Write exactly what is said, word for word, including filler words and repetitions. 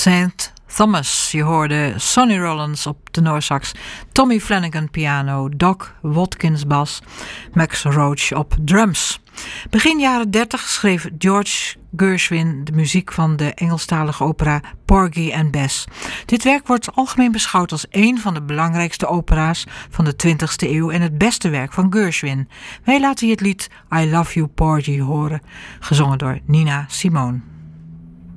Saint Thomas. Je hoorde Sonny Rollins op tenorsax, Tommy Flanagan piano, Doc Watkins bas, Max Roach op drums. Begin jaren dertig schreef George Gershwin de muziek van de Engelstalige opera Porgy and Bess. Dit werk wordt algemeen beschouwd als een van de belangrijkste opera's van de twintigste eeuw en het beste werk van Gershwin. Wij laten je het lied I Love You Porgy horen, gezongen door Nina Simone.